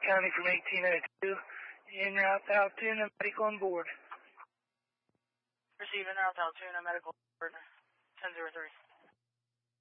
County from 1802. En route to Altoona, medical on board. Receive en route to Altoona, medical on board, 1003.